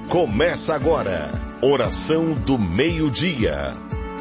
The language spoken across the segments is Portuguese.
Começa agora, Oração do Meio-Dia.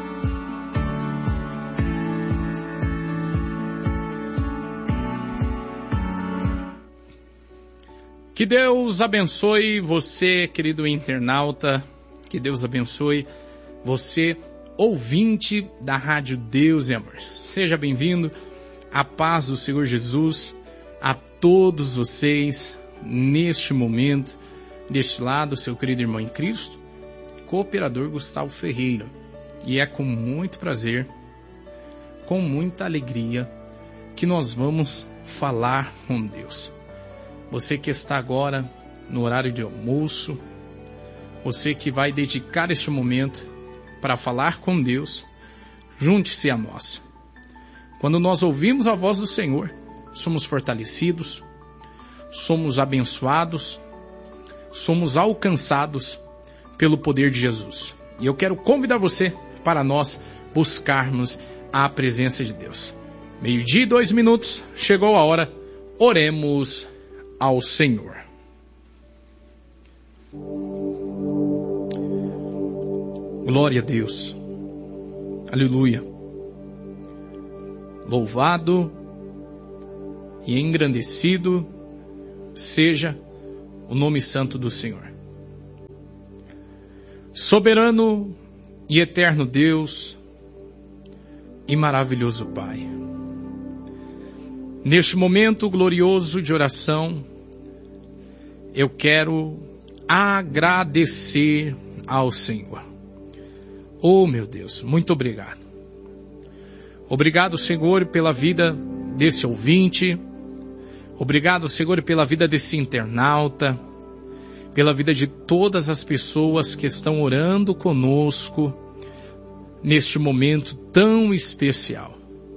Que Deus abençoe você, querido internauta. Que Deus abençoe você, ouvinte da Rádio Deus e Amor. Seja bem-vindo. A paz do Senhor Jesus a todos vocês neste momento. Deste lado, seu querido irmão em Cristo, cooperador Gustavo Ferreira. E é com muito prazer, com muita alegria, que nós vamos falar com Deus. Você que está agora no horário de almoço, você que vai dedicar este momento para falar com Deus, junte-se a nós. Quando nós ouvimos a voz do Senhor, somos fortalecidos, somos abençoados, somos alcançados pelo poder de Jesus. E eu quero convidar você para nós buscarmos a presença de Deus. 12:02, chegou a hora, oremos ao Senhor. Glória a Deus. Aleluia. Louvado e engrandecido seja o nome santo do Senhor. Soberano e eterno Deus e maravilhoso Pai. Neste momento glorioso de oração, eu quero agradecer ao Senhor. Oh, meu Deus, muito obrigado. Obrigado, Senhor, pela vida desse ouvinte. Obrigado, Senhor, pela vida desse internauta, pela vida de todas as pessoas que estão orando conosco neste momento tão especial.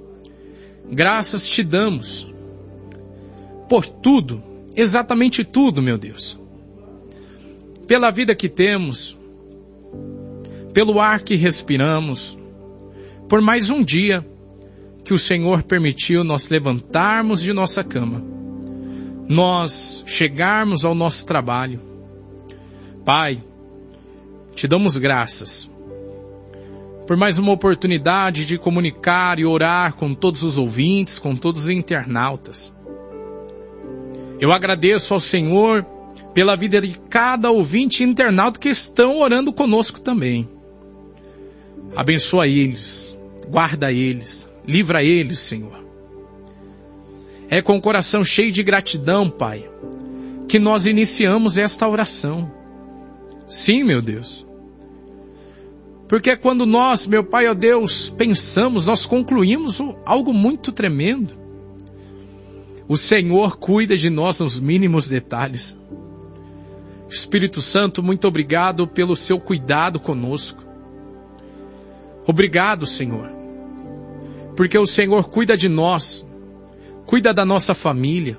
Graças te damos por tudo, exatamente tudo, meu Deus. Pela vida que temos, pelo ar que respiramos, por mais um dia que o Senhor permitiu nós levantarmos de nossa cama, nós chegarmos ao nosso trabalho. Pai, te damos graças por mais uma oportunidade de comunicar e orar com todos os ouvintes, com todos os internautas. Eu agradeço ao Senhor pela vida de cada ouvinte e internauta que estão orando conosco também. Abençoa eles, guarda eles, livra eles, Senhor. É com o coração cheio de gratidão, Pai, que nós iniciamos esta oração. Sim, meu Deus. Porque quando nós, meu Pai, ó Deus, pensamos, nós concluímos algo muito tremendo. O Senhor cuida de nós nos mínimos detalhes. Espírito Santo, muito obrigado pelo seu cuidado conosco. Obrigado, Senhor, porque o Senhor cuida de nós, cuida da nossa família,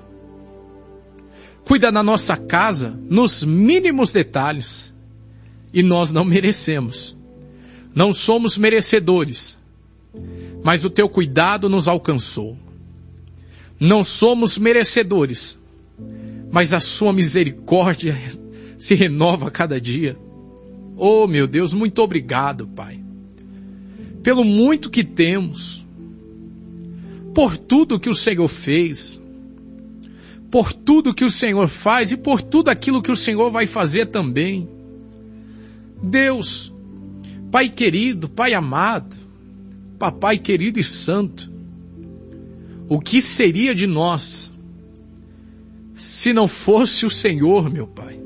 cuida da nossa casa nos mínimos detalhes. E nós não merecemos, não somos merecedores, mas o teu cuidado nos alcançou. Não somos merecedores, mas a sua misericórdia se renova a cada dia. Oh, meu Deus, muito obrigado, Pai, pelo muito que temos, por tudo que o Senhor fez, por tudo que o Senhor faz e por tudo aquilo que o Senhor vai fazer também. Deus, Pai querido, Pai amado, Papai querido e santo, o que seria de nós se não fosse o Senhor, meu Pai?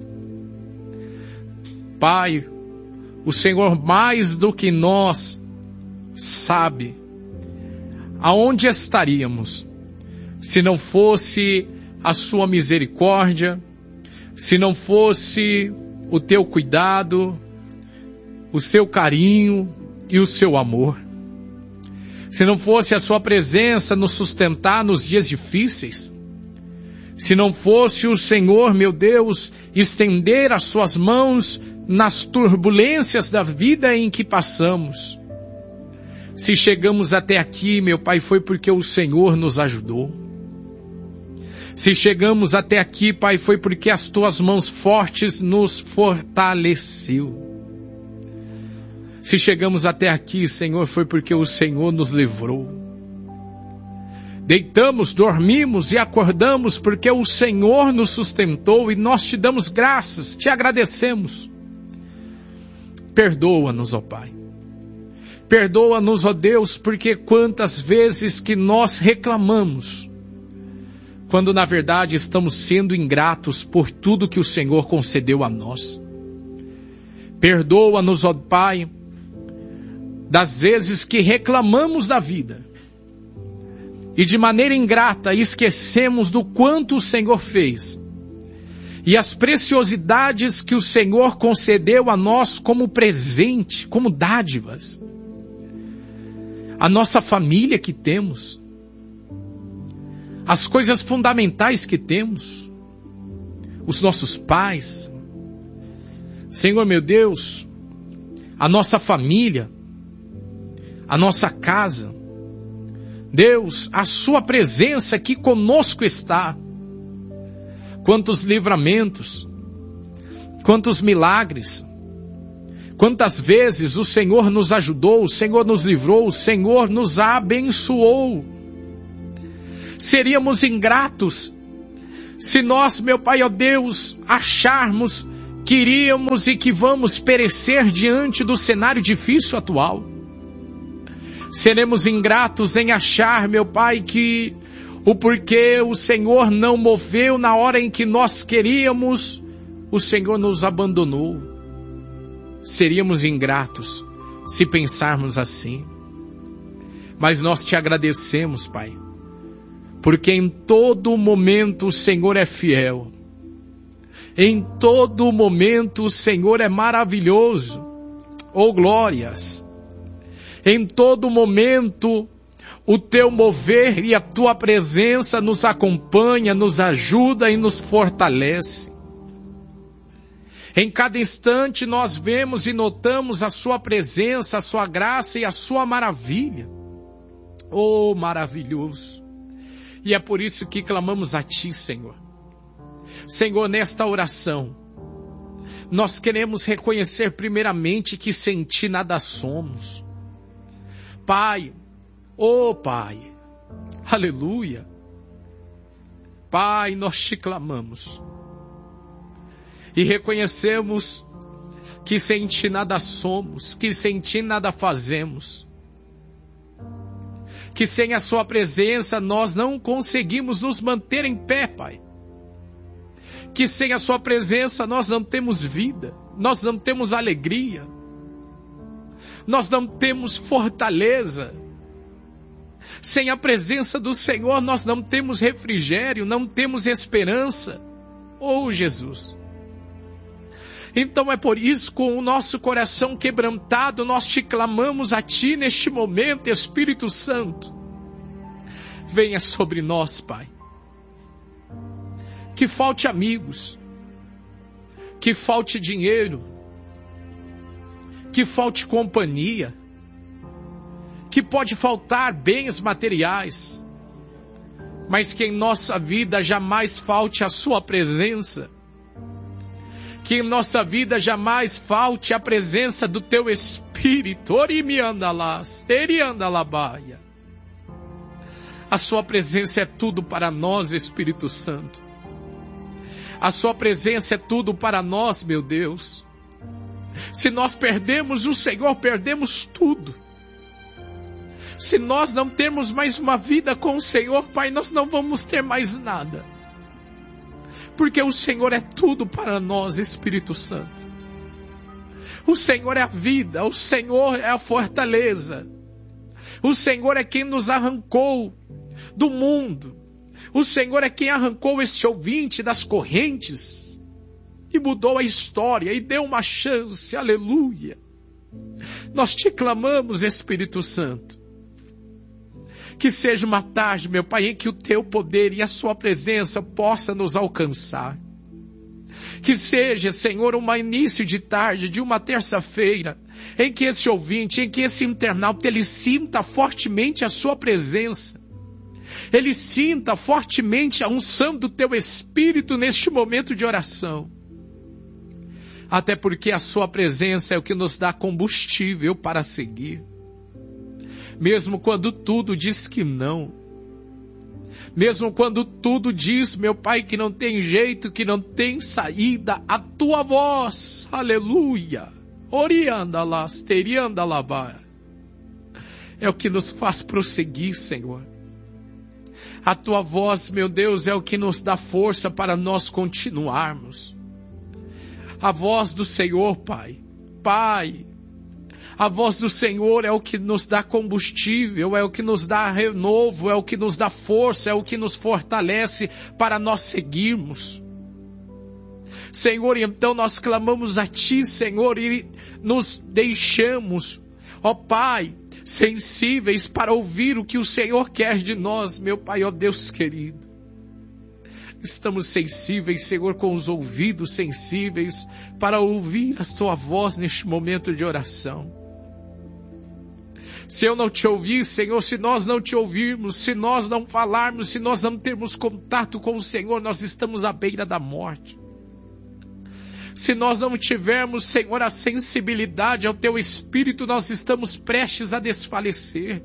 Pai, o Senhor mais do que nós sabe aonde estaríamos se não fosse a sua misericórdia, se não fosse o teu cuidado, o seu carinho e o seu amor. Se não fosse a sua presença nos sustentar nos dias difíceis, se não fosse o Senhor, meu Deus, estender as suas mãos nas turbulências da vida em que passamos, se chegamos até aqui, meu Pai, foi porque o Senhor nos ajudou. Se chegamos até aqui, Pai, foi porque as tuas mãos fortes nos fortaleceu. Se chegamos até aqui, Senhor, foi porque o Senhor nos livrou. Deitamos, dormimos e acordamos porque o Senhor nos sustentou e nós te damos graças, te agradecemos. Perdoa-nos, ó Pai. Perdoa-nos, ó Deus, porque quantas vezes que nós reclamamos, quando na verdade estamos sendo ingratos por tudo que o Senhor concedeu a nós. Perdoa-nos, ó Pai, das vezes que reclamamos da vida e de maneira ingrata esquecemos do quanto o Senhor fez e as preciosidades que o Senhor concedeu a nós como presente, como dádivas. A nossa família que temos, as coisas fundamentais que temos, os nossos pais, Senhor meu Deus, a nossa família, a nossa casa, Deus, a sua presença que conosco está. Quantos livramentos, quantos milagres, quantas vezes o Senhor nos ajudou, o Senhor nos livrou, o Senhor nos abençoou. Seríamos ingratos se nós, meu Pai, ó Deus, acharmos que iríamos e que vamos perecer diante do cenário difícil atual. Seremos ingratos em achar, meu Pai, que o porquê o Senhor não moveu na hora em que nós queríamos, o Senhor nos abandonou. Seríamos ingratos se pensarmos assim. Mas nós te agradecemos, Pai, porque em todo momento o Senhor é fiel. Em todo momento o Senhor é maravilhoso. Oh, glórias! Em todo momento, o teu mover e a tua presença nos acompanha, nos ajuda e nos fortalece. Em cada instante nós vemos e notamos a sua presença, a sua graça e a sua maravilha. Oh, maravilhoso! E é por isso que clamamos a ti, Senhor. Senhor, nesta oração, nós queremos reconhecer primeiramente que sem ti nada somos. Pai, oh Pai, aleluia. Pai, nós te clamamos e reconhecemos que sem ti nada somos, que sem ti nada fazemos, que sem a sua presença nós não conseguimos nos manter em pé, Pai. Que sem a sua presença nós não temos vida, nós não temos alegria, nós não temos fortaleza. Sem a presença do Senhor nós não temos refrigério, não temos esperança. Oh, Jesus! Então é por isso, com o nosso coração quebrantado, nós te clamamos a ti neste momento, Espírito Santo. Venha sobre nós, Pai. Que falte amigos, que falte dinheiro, que falte companhia, que pode faltar bens materiais, mas que em nossa vida jamais falte a sua presença, que em nossa vida jamais falte a presença do teu Espírito. A sua presença é tudo para nós, Espírito Santo. A sua presença é tudo para nós, meu Deus. Se nós perdemos o Senhor, perdemos tudo. Se nós não temos mais uma vida com o Senhor, Pai, nós não vamos ter mais nada. Porque o Senhor é tudo para nós, Espírito Santo. O Senhor é a vida, o Senhor é a fortaleza. O Senhor é quem nos arrancou do mundo. O Senhor é quem arrancou esse ouvinte das correntes e mudou a história e deu uma chance, aleluia. Nós te clamamos, Espírito Santo. Que seja uma tarde, meu Pai, em que o teu poder e a sua presença possa nos alcançar. Que seja, Senhor, um início de tarde, de uma terça-feira, em que esse ouvinte, em que esse internauta, ele sinta fortemente a sua presença. ele sinta fortemente a unção do teu Espírito neste momento de oração. Até porque a sua presença é o que nos dá combustível para seguir. Mesmo quando tudo diz que não. Mesmo quando tudo diz, meu Pai, que não tem jeito, que não tem saída, a tua voz, aleluia, orianda-las, terianda-labá, é o que nos faz prosseguir, Senhor. A tua voz, meu Deus, é o que nos dá força para nós continuarmos. A voz do Senhor, Pai, a voz do Senhor é o que nos dá combustível, é o que nos dá renovo, é o que nos dá força, é o que nos fortalece para nós seguirmos. Senhor, então nós clamamos a Ti, Senhor, e nos deixamos, ó Pai, sensíveis para ouvir o que o Senhor quer de nós, meu Pai, ó Deus querido. Estamos sensíveis, Senhor, com os ouvidos sensíveis para ouvir a Tua voz neste momento de oração. Se eu não te ouvir, Senhor, se nós não te ouvirmos, se nós não falarmos, se nós não termos contato com o Senhor, nós estamos à beira da morte. Se nós não tivermos, Senhor, a sensibilidade ao Teu Espírito, nós estamos prestes a desfalecer.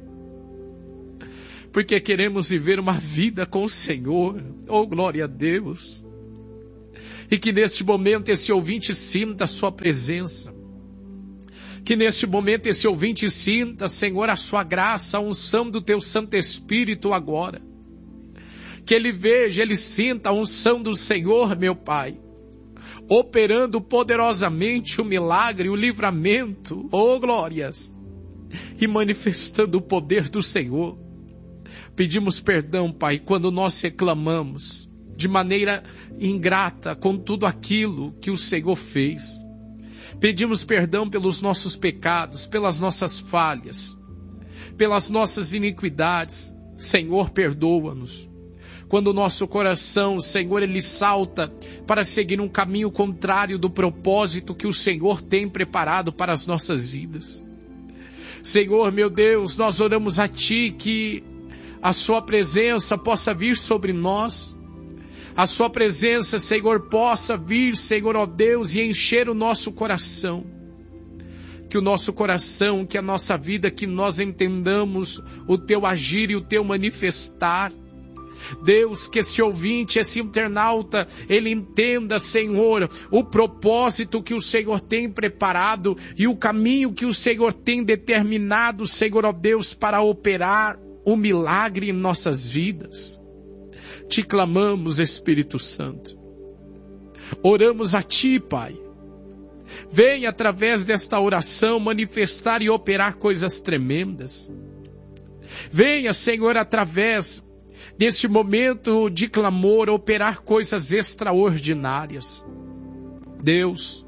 Porque queremos viver uma vida com o Senhor. Oh, glória a Deus. E que neste momento esse ouvinte sinta a sua presença. Que neste momento esse ouvinte sinta, Senhor, a sua graça, a unção do Teu Santo Espírito agora. Que ele veja, ele sinta a unção do Senhor, meu Pai, operando poderosamente o milagre, o livramento, oh glórias, e manifestando o poder do Senhor. Pedimos perdão, Pai, quando nós reclamamos de maneira ingrata com tudo aquilo que o Senhor fez. Pedimos perdão pelos nossos pecados, pelas nossas falhas, pelas nossas iniquidades. Senhor, perdoa-nos. Quando o nosso coração, Senhor, ele salta para seguir um caminho contrário do propósito que o Senhor tem preparado para as nossas vidas. Senhor, meu Deus, nós oramos a Ti que a Sua presença possa vir sobre nós. A Sua presença, Senhor, possa vir, Senhor, ó Deus, e encher o nosso coração. Que o nosso coração, que a nossa vida, que nós entendamos o Teu agir e o Teu manifestar. Deus, que esse ouvinte, esse internauta, ele entenda, Senhor, o propósito que o Senhor tem preparado e o caminho que o Senhor tem determinado, Senhor, ó Deus, para operar o milagre em nossas vidas. Te clamamos, Espírito Santo. Oramos a Ti, Pai. Vem através desta oração manifestar e operar coisas tremendas. Venha, Senhor, através deste momento de clamor, operar coisas extraordinárias. Deus,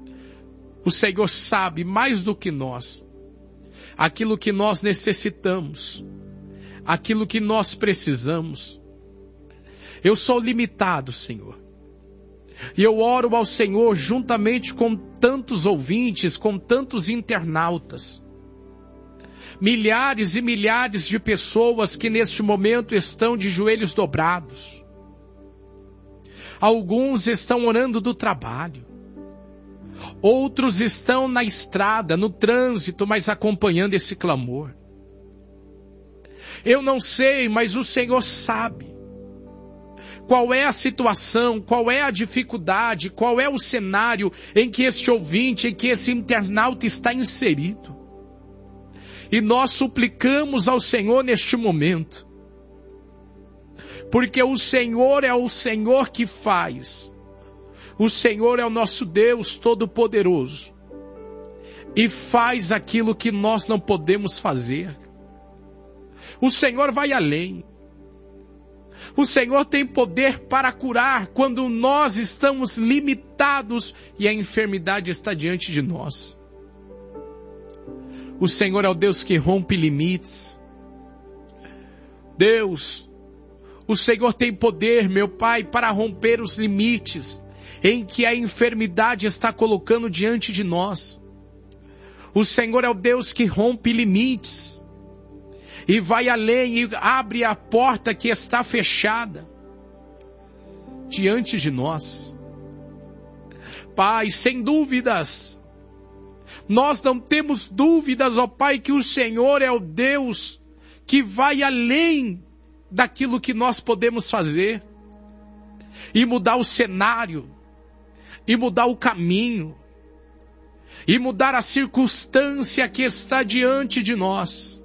o Senhor sabe mais do que nós aquilo que nós necessitamos, aquilo que nós precisamos. Eu sou limitado, Senhor. E eu oro ao Senhor juntamente com tantos ouvintes, com tantos internautas. Milhares e milhares de pessoas que neste momento estão de joelhos dobrados. Alguns estão orando do trabalho. Outros estão na estrada, no trânsito, mas acompanhando esse clamor. Eu não sei, mas o Senhor sabe. Qual é a situação, qual é a dificuldade, qual é o cenário em que este ouvinte, em que esse internauta está inserido. E nós suplicamos ao Senhor neste momento. Porque o Senhor é o Senhor que faz. O Senhor é o nosso Deus Todo-Poderoso. E faz aquilo que nós não podemos fazer. O Senhor vai além. O Senhor tem poder para curar quando nós estamos limitados e a enfermidade está diante de nós. O Senhor é o Deus que rompe limites. Deus, o Senhor tem poder, meu Pai, para romper os limites em que a enfermidade está colocando diante de nós. O Senhor é o Deus que rompe limites. e vai além e abre a porta que está fechada diante de nós. Pai, sem dúvidas, nós não temos dúvidas, ó Pai, que o Senhor é o Deus que vai além daquilo que nós podemos fazer e mudar o cenário, e mudar o caminho, e mudar a circunstância que está diante de nós.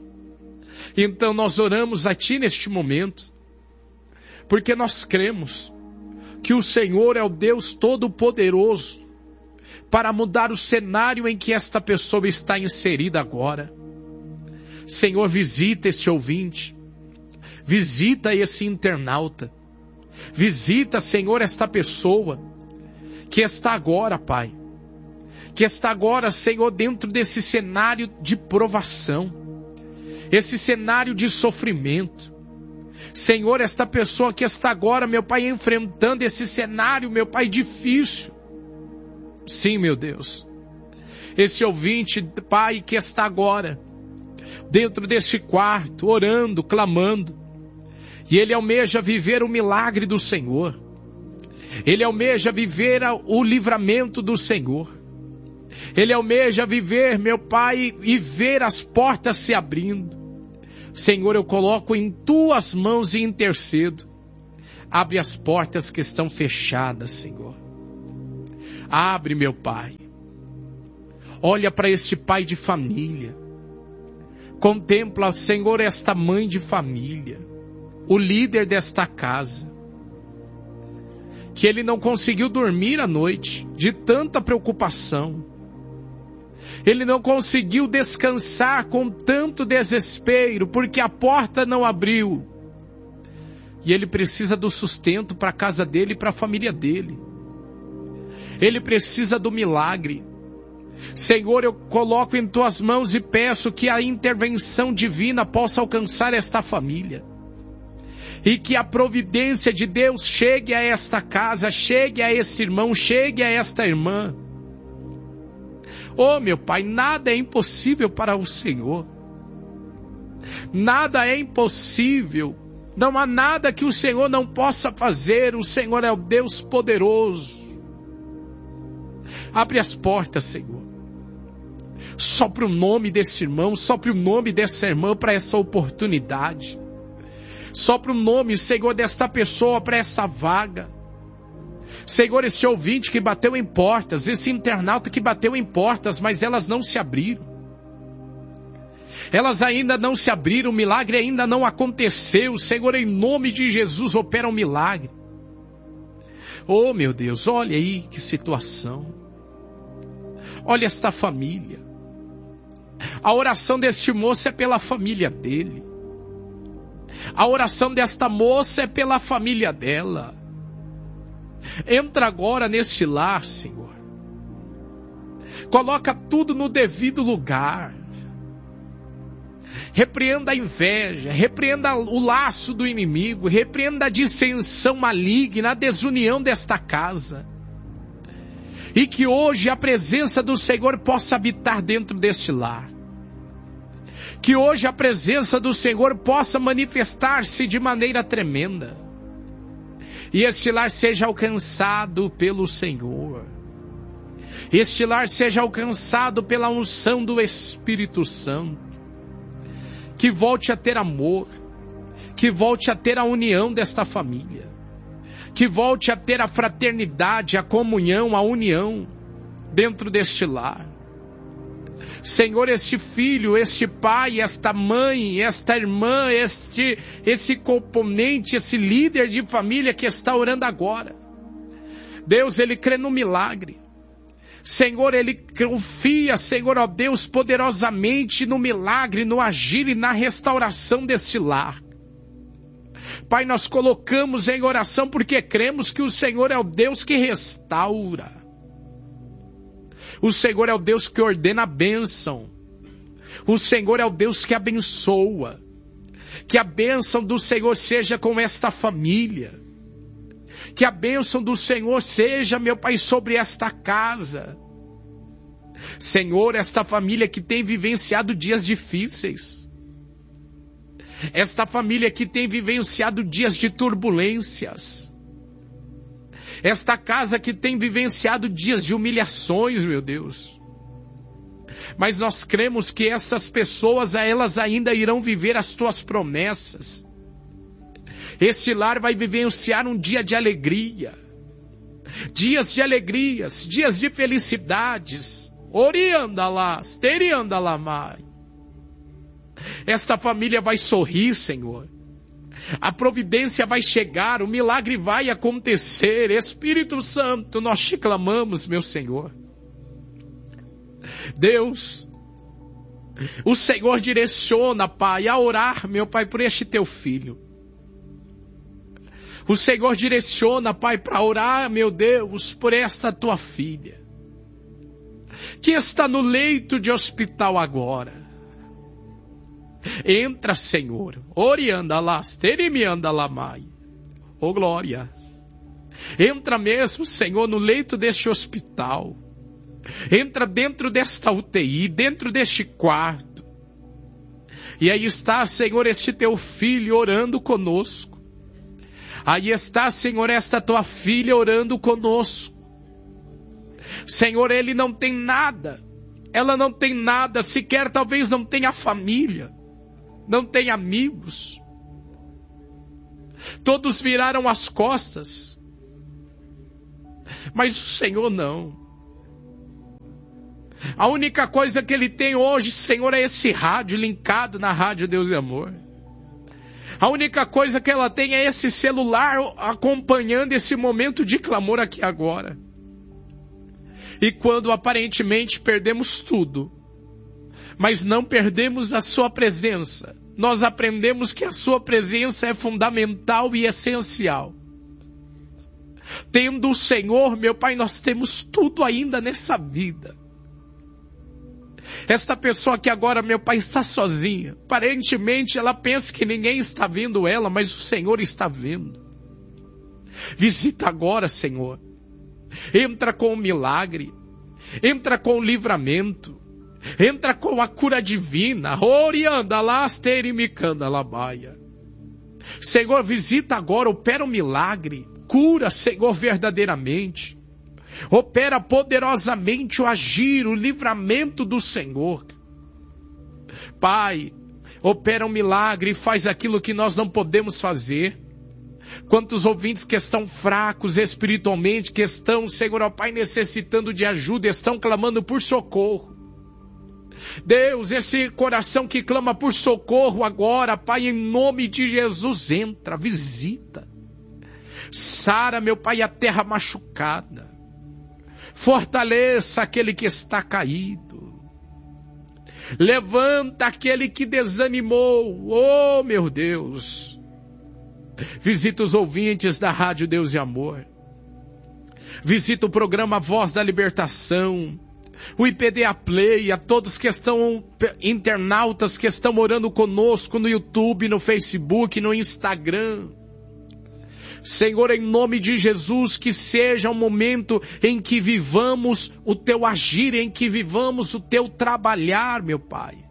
Então nós oramos a Ti neste momento, porque nós cremos que o Senhor é o Deus Todo-Poderoso para mudar o cenário em que esta pessoa está inserida agora. Senhor, visita este ouvinte, visita esse internauta, visita, Senhor, esta pessoa que está agora, Pai, que está agora, Senhor, dentro desse cenário de provação, esse cenário de sofrimento. Senhor, esta pessoa que está agora, meu Pai, enfrentando esse cenário, meu Pai, difícil. Sim, meu Deus. Esse ouvinte, Pai, que está agora dentro deste quarto, orando, clamando, e ele almeja viver o milagre do Senhor. Ele almeja viver o livramento do Senhor. Ele almeja viver, meu Pai, e ver as portas se abrindo. Senhor, eu coloco em Tuas mãos e intercedo. Abre as portas que estão fechadas, Senhor. Abre, meu Pai. Olha para este pai de família. Contempla, Senhor, esta mãe de família, o líder desta casa, que ele não conseguiu dormir à noite de tanta preocupação. Ele não conseguiu descansar com tanto desespero, porque a porta não abriu. E ele precisa do sustento para a casa dele e para a família dele. Ele precisa do milagre. Senhor, eu coloco em Tuas mãos e peço que a intervenção divina possa alcançar esta família. E que a providência de Deus chegue a esta casa, chegue a este irmão, chegue a esta irmã. Oh, meu Pai, nada é impossível para o Senhor. Nada é impossível. Não há nada que o Senhor não possa fazer. O Senhor é o Deus poderoso. Abre as portas, Senhor. Sopra o nome desse irmão, sopra o nome dessa irmã para essa oportunidade. Sopra o nome, Senhor, desta pessoa para essa vaga. Senhor, esse ouvinte que bateu em portas, esse internauta que bateu em portas, mas elas não se abriram. Elas ainda não se abriram, o milagre ainda não aconteceu. Senhor, em nome de Jesus, opera um milagre. Oh, meu Deus, olha aí que situação. Olha esta família. A oração deste moço é pela família dele. A oração desta moça é pela família dela. Entra agora neste lar, Senhor. Coloca tudo no devido lugar. Repreenda a inveja, repreenda o laço do inimigo, repreenda a dissensão maligna, a desunião desta casa. E que hoje a presença do Senhor possa habitar dentro deste lar. Que hoje a presença do Senhor possa manifestar-se de maneira tremenda. E este lar seja alcançado pelo Senhor. Este lar seja alcançado pela unção do Espírito Santo. Que volte a ter amor. Que volte a ter a união desta família. Que volte a ter a fraternidade, a comunhão, a união dentro deste lar. Senhor, este filho, este pai, esta mãe, esta irmã, esse componente, esse líder de família que está orando agora. Deus, ele crê no milagre. Senhor, ele confia, Senhor, ó Deus, poderosamente no milagre, no agir e na restauração deste lar. Pai, nós colocamos em oração porque cremos que o Senhor é o Deus que restaura. O Senhor é o Deus que ordena a bênção. O Senhor é o Deus que abençoa. Que a bênção do Senhor seja com esta família. Que a bênção do Senhor seja, meu Pai, sobre esta casa. Senhor, esta família que tem vivenciado dias difíceis. Esta família que tem vivenciado dias de turbulências. Esta casa que tem vivenciado dias de humilhações, meu Deus. Mas nós cremos que essas pessoas, elas ainda irão viver as tuas promessas. Este lar vai vivenciar um dia de alegria. Dias de alegrias, dias de felicidades. Oriandalas, teriandalamai. Esta família vai sorrir, Senhor. A providência vai chegar, o milagre vai acontecer. Espírito Santo, nós te clamamos, meu Senhor. Deus, o Senhor direciona, Pai, a orar, meu Pai, por este teu filho. O Senhor direciona, Pai, para orar, meu Deus, por esta tua filha, que está no leito de hospital agora. Entra, Senhor. Oriandalas, terimiandalamai. Oh, glória. Entra mesmo, Senhor, no leito deste hospital. Entra dentro desta UTI, dentro deste quarto. E aí está, Senhor, este teu filho orando conosco. Aí está, Senhor, esta tua filha orando conosco. Senhor, ele não tem nada. Ela não tem nada, sequer talvez não tenha família. Não tem amigos. Todos viraram as costas. Mas o Senhor não. A única coisa que ele tem hoje, Senhor, é esse rádio linkado na Rádio Deus e Amor. A única coisa que ela tem é esse celular acompanhando esse momento de clamor aqui agora. E quando aparentemente perdemos tudo, mas não perdemos a sua presença, nós aprendemos que a sua presença é fundamental e essencial. Tendo o Senhor, meu Pai, nós temos tudo ainda nessa vida. Esta pessoa que agora, meu Pai, está sozinha. Aparentemente ela pensa que ninguém está vendo ela, mas o Senhor está vendo. Visita agora, Senhor. Entra com o milagre. Entra com o livramento. Entra com a cura divina. Senhor, visita agora, opera o milagre. Cura, Senhor, verdadeiramente. Opera poderosamente o agir, o livramento do Senhor. Pai, opera um milagre e faz aquilo que nós não podemos fazer. Quantos ouvintes que estão fracos espiritualmente, que estão, Senhor, ó Pai, necessitando de ajuda, estão clamando por socorro. Deus, esse coração que clama por socorro agora, Pai, em nome de Jesus, entra, visita. Sara, meu Pai, a terra machucada. Fortaleça aquele que está caído. Levanta aquele que desanimou. Oh, meu Deus. Visita os ouvintes da Rádio Deus e Amor. Visita o programa Voz da Libertação. O IPDA Play, a todos que estão, internautas que estão orando conosco no YouTube, no Facebook, no Instagram. Senhor, em nome de Jesus, que seja um momento em que vivamos o teu agir, em que vivamos o teu trabalhar, meu Pai.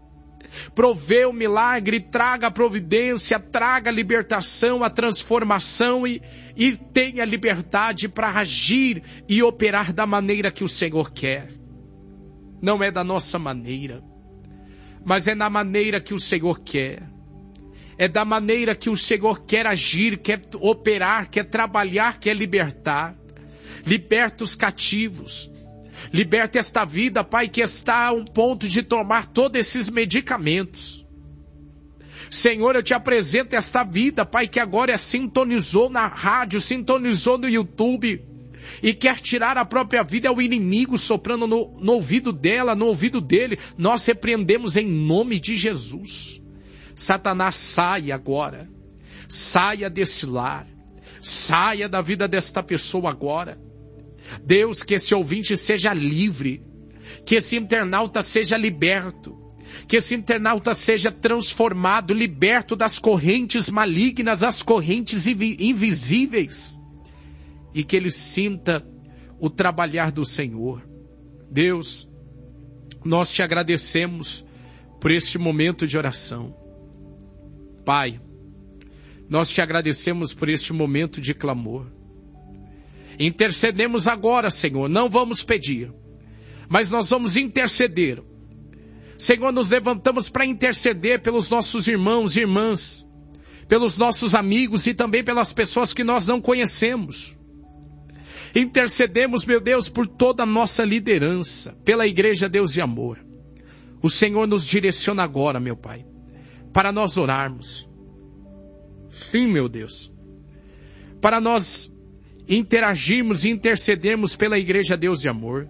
Provê o milagre, traga a providência, traga a libertação, a transformação e tenha liberdade para agir e operar da maneira que o Senhor quer. Não é da nossa maneira, mas é na maneira que o Senhor quer. É da maneira que o Senhor quer agir, quer operar, quer trabalhar, quer libertar. Liberta os cativos. Liberta esta vida, Pai, que está a um ponto de tomar todos esses medicamentos. Senhor, eu te apresento esta vida, Pai, que agora sintonizou na rádio, sintonizou no YouTube e quer tirar a própria vida, é o inimigo soprando no ouvido dela, no ouvido dele. Nós repreendemos em nome de Jesus. Satanás, saia agora. Saia desse lar. Saia da vida desta pessoa agora. Deus, que esse ouvinte seja livre, que esse internauta seja liberto, que esse internauta seja transformado, liberto das correntes malignas, das correntes invisíveis, e que ele sinta o trabalhar do Senhor. Deus, nós te agradecemos por este momento de oração. Pai, nós te agradecemos por este momento de clamor. Intercedemos agora, Senhor, não vamos pedir, mas nós vamos interceder. Senhor, nos levantamos para interceder pelos nossos irmãos e irmãs, pelos nossos amigos e também pelas pessoas que nós não conhecemos. Intercedemos, meu Deus, por toda a nossa liderança, pela Igreja Deus e Amor. O Senhor nos direciona agora, meu Pai, para nós orarmos. Sim, meu Deus, para nós interagirmos e intercedermos pela Igreja Deus e Amor,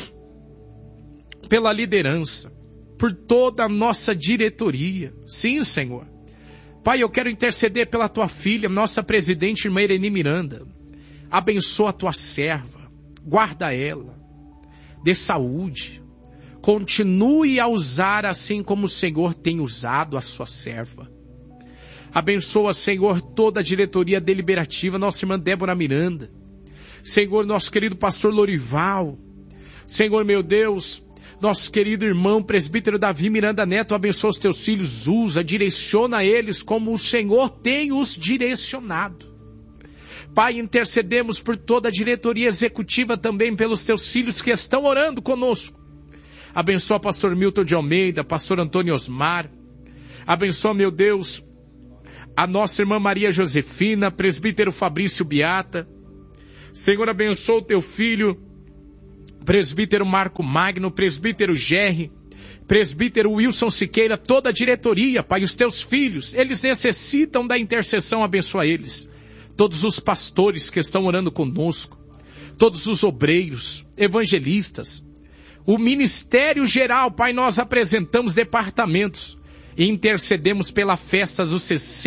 pela liderança, por toda a nossa diretoria. Sim, Senhor. Pai, eu quero interceder pela tua filha, nossa presidente, irmã Irene Miranda. Abençoa a tua serva, guarda ela, dê saúde, continue a usar assim como o Senhor tem usado a sua serva. Abençoa, Senhor, toda a diretoria deliberativa, nossa irmã Débora Miranda. Senhor, nosso querido pastor Lorival. Senhor, meu Deus, nosso querido irmão presbítero Davi Miranda Neto, abençoa os teus filhos, usa, direciona eles como o Senhor tem os direcionado. Pai, intercedemos por toda a diretoria executiva também pelos teus filhos que estão orando conosco. Abençoa pastor Milton de Almeida, pastor Antônio Osmar. Abençoa, meu Deus, a nossa irmã Maria Josefina, presbítero Fabrício Beata. Senhor, abençoa o teu filho, presbítero Marco Magno, presbítero Gerry, presbítero Wilson Siqueira, toda a diretoria, Pai, os teus filhos, eles necessitam da intercessão, abençoa eles. Todos os pastores que estão orando conosco, todos os obreiros, evangelistas, o ministério geral, Pai, nós apresentamos departamentos e intercedemos pela festa dos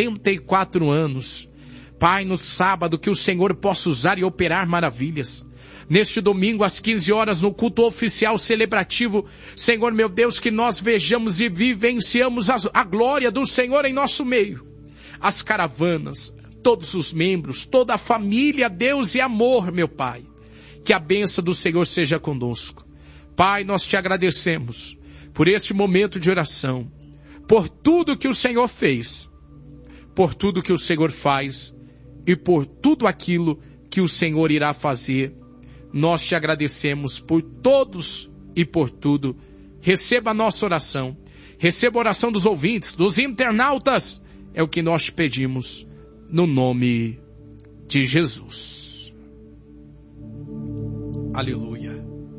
64 anos. Pai, no sábado que o Senhor possa usar e operar maravilhas. Neste domingo, às 15 horas, no culto oficial celebrativo, Senhor, meu Deus, que nós vejamos e vivenciamos a glória do Senhor em nosso meio. As caravanas, todos os membros, toda a família, Deus e amor, meu Pai. Que a bênção do Senhor seja conosco. Pai, nós te agradecemos por este momento de oração, por tudo que o Senhor fez, por tudo que o Senhor faz e por tudo aquilo que o Senhor irá fazer. Nós te agradecemos por todos e por tudo. Receba a nossa oração, receba a oração dos ouvintes, dos internautas, é o que nós te pedimos, no nome de Jesus. Aleluia.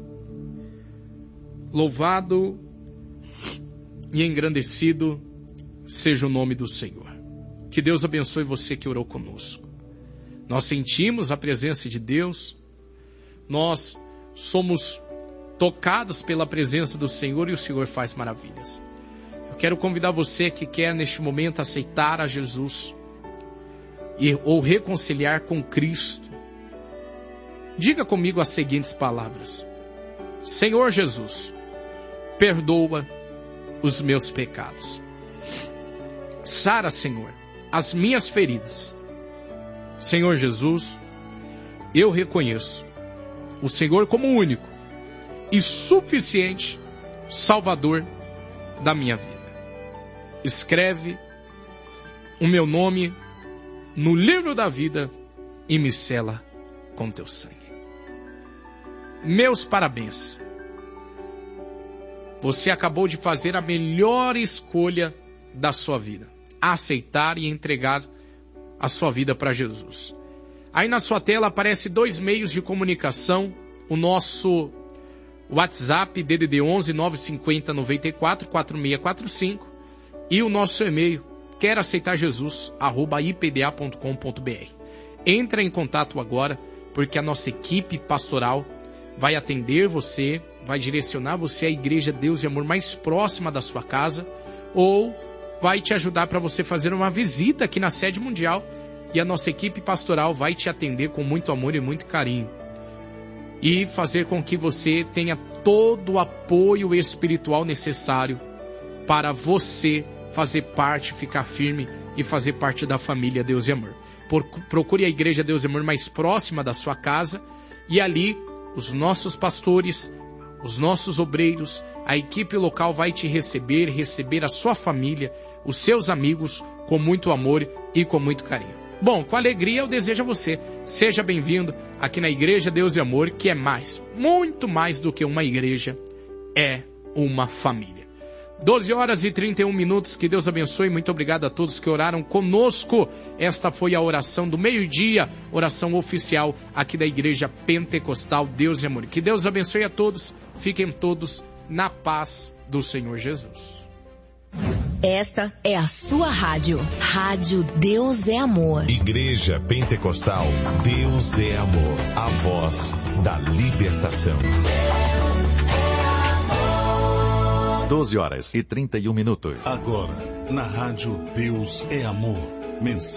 Louvado e engrandecido seja o nome do Senhor. Que Deus abençoe você que orou conosco. Nós sentimos a presença de Deus, nós somos tocados pela presença do Senhor e o Senhor faz maravilhas. Eu quero convidar você que quer neste momento aceitar a Jesus ou reconciliar com Cristo. Diga comigo as seguintes palavras: Senhor Jesus, perdoa os meus pecados. Sara, Senhor, as minhas feridas. Senhor Jesus, eu reconheço o Senhor como o único e suficiente Salvador da minha vida. Escreve o meu nome no livro da vida e me sela com teu sangue. Meus parabéns. Você acabou de fazer a melhor escolha da sua vida. Aceitar e entregar a sua vida para Jesus. Aí na sua tela aparece 2 meios de comunicação. O nosso WhatsApp, DDD 11 950 94 4645. E o nosso e-mail, quer aceitar Jesus, @ipda.com.br. Entra em contato agora, porque a nossa equipe pastoral vai atender você, vai direcionar você à Igreja Deus e Amor mais próxima da sua casa, ou vai te ajudar para você fazer uma visita aqui na sede mundial, e a nossa equipe pastoral vai te atender com muito amor e muito carinho, e fazer com que você tenha todo o apoio espiritual necessário para você fazer parte, ficar firme e fazer parte da família Deus e Amor. Procure a Igreja Deus e Amor mais próxima da sua casa, e ali os nossos pastores, os nossos obreiros, a equipe local vai te receber a sua família, os seus amigos, com muito amor e com muito carinho. Bom, com alegria eu desejo a você, seja bem-vindo aqui na Igreja Deus e Amor, que é mais, muito mais do que uma igreja, é uma família. 12 horas e 31 minutos, que Deus abençoe, muito obrigado a todos que oraram conosco. Esta foi a oração do meio-dia, oração oficial aqui da Igreja Pentecostal Deus e Amor. Que Deus abençoe a todos, fiquem todos na paz do Senhor Jesus. Esta é a sua rádio, Rádio Deus é Amor. Igreja Pentecostal Deus é Amor, a voz da libertação. 12 horas e 31 minutos. Agora, na rádio Deus é Amor. Mensagem.